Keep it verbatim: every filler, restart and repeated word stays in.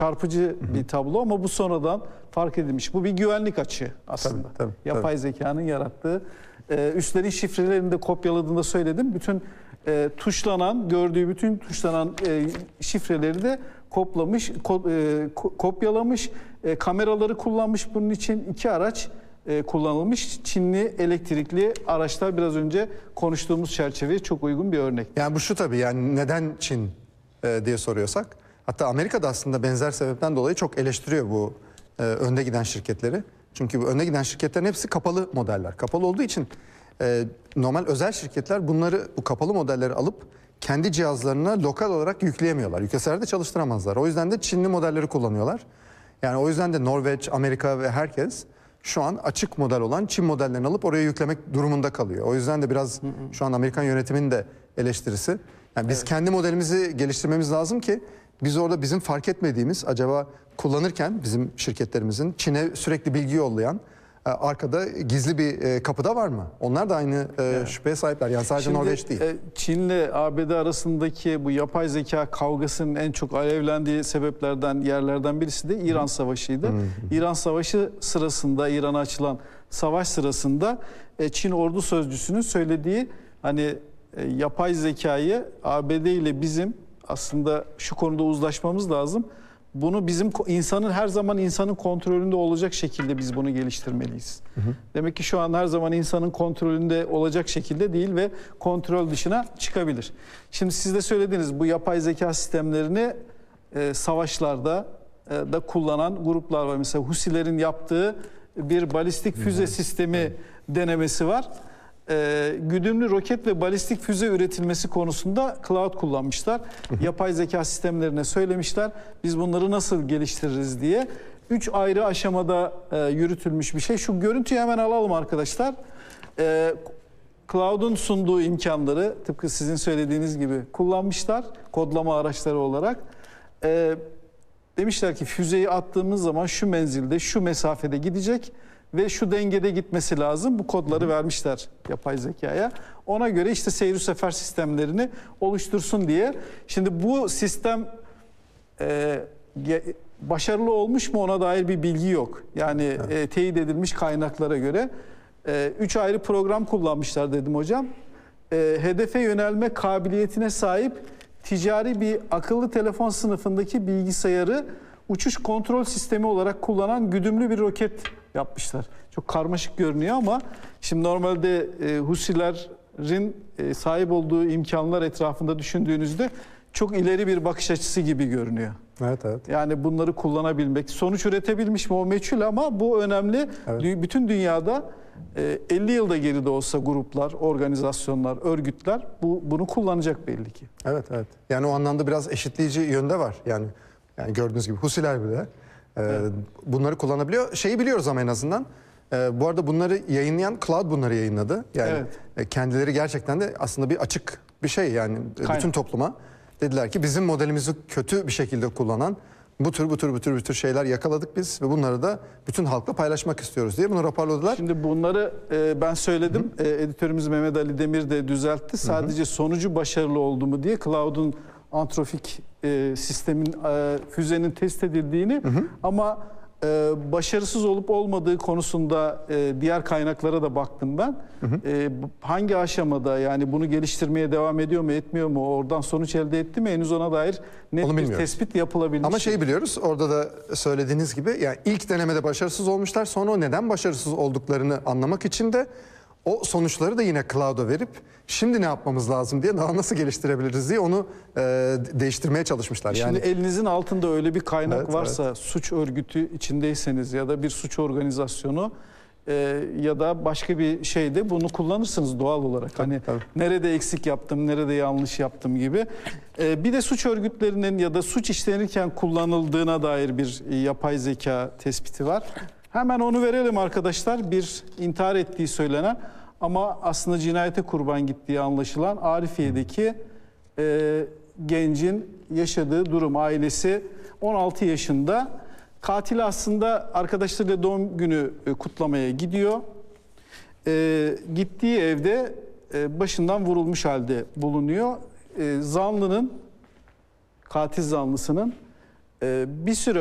çarpıcı bir tablo ama bu sonradan fark edilmiş. Bu bir güvenlik açığı aslında. Tabii, tabii, Yapay tabii. zekanın yarattığı. Ee, üstlerin şifrelerini de kopyaladığında söyledim. Bütün e, tuşlanan, gördüğü bütün tuşlanan e, şifreleri de koplamış, ko, e, ko, kopyalamış. E, kameraları kullanmış bunun için. iki araç e, kullanılmış. Çinli elektrikli araçlar, biraz önce konuştuğumuz çerçeveye çok uygun bir örnek. Yani bu şu tabii, yani neden Çin e, diye soruyorsak. Hatta Amerika'da aslında benzer sebepten dolayı çok eleştiriyor bu e, önde giden şirketleri. Çünkü bu önde giden şirketlerin hepsi kapalı modeller. Kapalı olduğu için e, normal özel şirketler bunları, bu kapalı modelleri alıp kendi cihazlarına lokal olarak yükleyemiyorlar. Yükleseler de çalıştıramazlar. O yüzden de Çinli modelleri kullanıyorlar. Yani o yüzden de Norveç, Amerika ve herkes şu an açık model olan Çin modellerini alıp oraya yüklemek durumunda kalıyor. O yüzden de biraz şu an Amerikan yönetiminin de eleştirisi. Yani biz evet. kendi modelimizi geliştirmemiz lazım ki biz orada bizim fark etmediğimiz, acaba kullanırken bizim şirketlerimizin Çin'e sürekli bilgi yollayan arkada gizli bir kapıda var mı? Onlar da aynı evet. şüpheye sahipler. Yani sadece Şimdi, Norveç değil. Çin'le A B D arasındaki bu yapay zeka kavgasının en çok alevlendiği sebeplerden, yerlerden birisi de İran Savaşı'ydı. Hı hı. İran Savaşı sırasında, İran'a açılan savaş sırasında Çin ordu sözcüsünün söylediği, hani yapay zekayı A B D ile bizim aslında şu konuda uzlaşmamız lazım. Bunu bizim insanın, her zaman insanın kontrolünde olacak şekilde biz bunu geliştirmeliyiz. Hı hı. Demek ki şu an her zaman insanın kontrolünde olacak şekilde değil ve kontrol dışına çıkabilir. Şimdi siz de söylediniz, bu yapay zeka sistemlerini e, savaşlarda e, da kullanan gruplar var. Mesela Husilerin yaptığı bir balistik füze hı hı. sistemi hı. denemesi var. E, güdümlü roket ve balistik füze üretilmesi konusunda cloud kullanmışlar. Yapay zeka sistemlerine söylemişler, biz bunları nasıl geliştiririz diye. Üç ayrı aşamada e, yürütülmüş bir şey. Şu görüntüyü hemen alalım arkadaşlar. E, cloud'un sunduğu imkanları tıpkı sizin söylediğiniz gibi kullanmışlar kodlama araçları olarak. E, demişler ki füzeyi attığımız zaman şu menzilde, şu mesafede gidecek ve şu dengede gitmesi lazım. Bu kodları vermişler yapay zekaya. Ona göre işte seyir sefer sistemlerini oluştursun diye. Şimdi bu sistem e, başarılı olmuş mu, ona dair bir bilgi yok. Yani evet. e, teyit edilmiş kaynaklara göre. E, üç ayrı program kullanmışlar dedim hocam. E, hedefe yönelme kabiliyetine sahip ticari bir akıllı telefon sınıfındaki bilgisayarı uçuş kontrol sistemi olarak kullanan güdümlü bir roket yapmışlar. Çok karmaşık görünüyor ama şimdi normalde e, Husilerin e, sahip olduğu imkanlar etrafında düşündüğünüzde çok ileri bir bakış açısı gibi görünüyor. Evet, evet. Yani bunları kullanabilmek, sonuç üretebilmiş mi o meçhul ama bu önemli. Evet. Bütün dünyada e, elli yılda geride olsa gruplar, organizasyonlar, örgütler bu, bunu kullanacak belli ki. Evet, evet. Yani o anlamda biraz eşitleyici yönde var. Yani yani gördüğünüz gibi Husiler bile Evet. bunları kullanabiliyor. Şeyi biliyoruz ama en azından. Bu arada bunları yayınlayan Cloud bunları yayınladı. Yani evet. kendileri gerçekten de aslında bir açık bir şey, yani Kaynak. bütün topluma dediler ki bizim modelimizi kötü bir şekilde kullanan bu tür bu tür bu tür bu tür şeyler yakaladık biz ve bunları da bütün halkla paylaşmak istiyoruz diye bunu raporladılar. Şimdi bunları e, ben söyledim. E, editörümüz Mehmet Ali Demir de düzeltti. Sadece Hı-hı. sonucu başarılı oldu mu diye Cloud'un antrofik e, sistemin e, füzenin test edildiğini hı hı. ama e, başarısız olup olmadığı konusunda e, diğer kaynaklara da baktım ben. Hı hı. E, hangi aşamada, yani bunu geliştirmeye devam ediyor mu etmiyor mu, oradan sonuç elde etti mi, henüz ona dair net bir tespit yapılabilmiş. Ama şeyi biliyoruz, orada da söylediğiniz gibi yani ilk denemede başarısız olmuşlar, sonra o neden başarısız olduklarını anlamak için de o sonuçları da yine cloud'a verip şimdi ne yapmamız lazım diye, daha nasıl geliştirebiliriz diye onu e, değiştirmeye çalışmışlar. Şimdi yani elinizin altında öyle bir kaynak evet, varsa, evet. suç örgütü içindeyseniz ya da bir suç organizasyonu e, ya da başka bir şeyde bunu kullanırsınız doğal olarak. Tabii, hani tabii. nerede eksik yaptım, nerede yanlış yaptım gibi. E, bir de suç örgütlerinin ya da suç işlenirken kullanıldığına dair bir e, yapay zeka tespiti var. Hemen onu verelim arkadaşlar. Bir intihar ettiği söylenen ama aslında cinayete kurban gittiği anlaşılan Arifiye'deki e, gencin yaşadığı durum. Ailesi on altı yaşında. Katil aslında arkadaşlarıyla doğum günü e, kutlamaya gidiyor. E, gittiği evde e, başından vurulmuş halde bulunuyor. E, zanlının, katil zanlısının e, bir süre